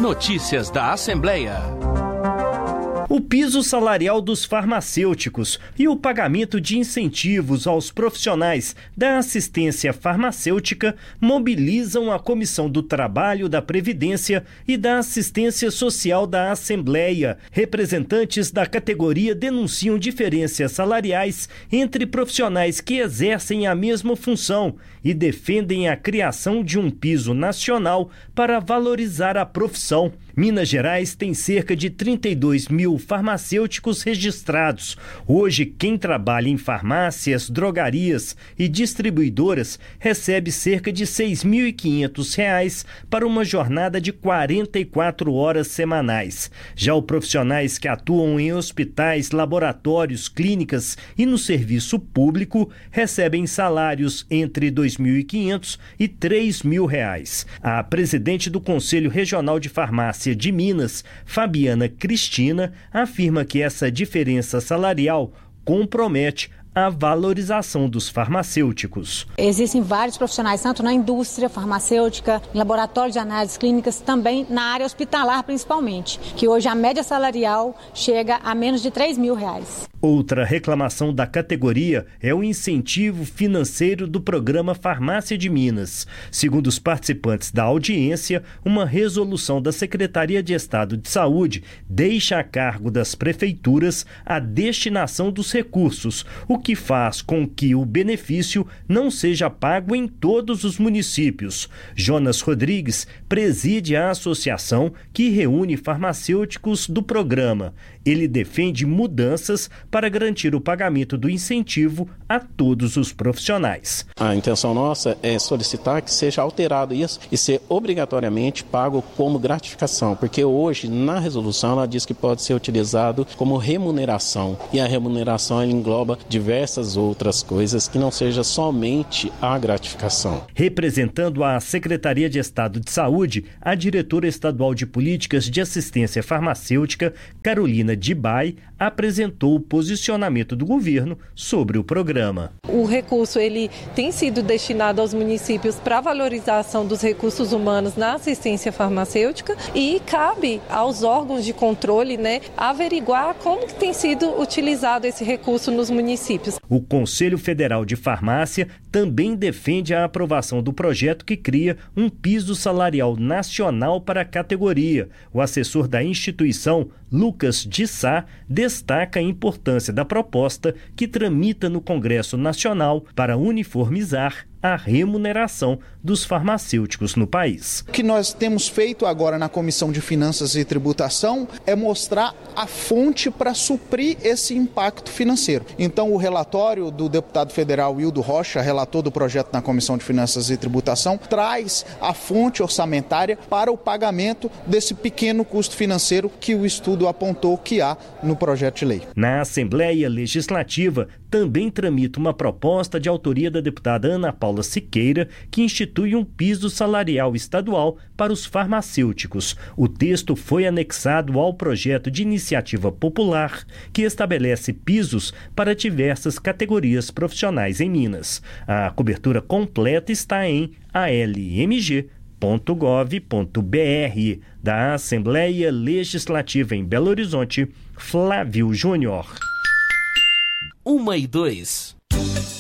Notícias da Assembleia. O piso salarial dos farmacêuticos e o pagamento de incentivos aos profissionais da assistência farmacêutica mobilizam a Comissão do Trabalho, da Previdência e da Assistência Social da Assembleia. Representantes da categoria denunciam diferenças salariais entre profissionais que exercem a mesma função e defendem a criação de um piso nacional para valorizar a profissão. Minas Gerais tem cerca de 32 mil farmacêuticos registrados. Hoje, quem trabalha em farmácias, drogarias e distribuidoras recebe cerca de R$ 6.500 para uma jornada de 44 horas semanais. Já os profissionais que atuam em hospitais, laboratórios, clínicas e no serviço público recebem salários entre R$ 2.500 e R$ 3.000. A presidente do Conselho Regional de Farmácia de Minas, Fabiana Cristina, afirma que essa diferença salarial compromete a valorização dos farmacêuticos. Existem vários profissionais, tanto na indústria farmacêutica, em laboratórios de análises clínicas, também na área hospitalar principalmente, que hoje a média salarial chega a menos de R$ 3.000. Outra reclamação da categoria é o incentivo financeiro do programa Farmácia de Minas. Segundo os participantes da audiência, uma resolução da Secretaria de Estado de Saúde deixa a cargo das prefeituras a destinação dos recursos, o que faz com que o benefício não seja pago em todos os municípios. Jonas Rodrigues preside a associação que reúne farmacêuticos do programa. Ele defende mudanças para garantir o pagamento do incentivo a todos os profissionais. A intenção nossa é solicitar que seja alterado isso e ser obrigatoriamente pago como gratificação, porque hoje na resolução ela diz que pode ser utilizado como remuneração e a remuneração engloba diversas outras coisas que não seja somente a gratificação. Representando a Secretaria de Estado de Saúde, a diretora estadual de Políticas de Assistência Farmacêutica, Carolina Dibay, apresentou o posicionamento do governo sobre o programa. O recurso ele tem sido destinado aos municípios para valorização dos recursos humanos na assistência farmacêutica e cabe aos órgãos de controle, averiguar como que tem sido utilizado esse recurso nos municípios. O Conselho Federal de Farmácia também defende a aprovação do projeto que cria um piso salarial nacional para a categoria. O assessor da instituição, Lucas de Sá, destaca a importância da proposta que tramita no Congresso Nacional para uniformizar a remuneração dos farmacêuticos no país. O que nós temos feito agora na Comissão de Finanças e Tributação é mostrar a fonte para suprir esse impacto financeiro. Então, o relatório do deputado federal Hildo Rocha, relator do projeto na Comissão de Finanças e Tributação, traz a fonte orçamentária para o pagamento desse pequeno custo financeiro que o estudo apontou que há no projeto de lei. Na Assembleia Legislativa, também tramita uma proposta de autoria da deputada Ana Paula Siqueira, que institui um piso salarial estadual para os farmacêuticos. O texto foi anexado ao projeto de iniciativa popular, que estabelece pisos para diversas categorias profissionais em Minas. A cobertura completa está em almg.gov.br. Da Assembleia Legislativa em Belo Horizonte, Flávio Júnior. 1h02.